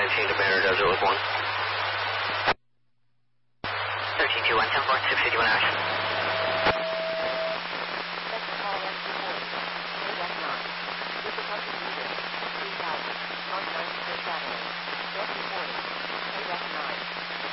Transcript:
routine to Banner Desert with 1. 1321, 10-4, 651 hours.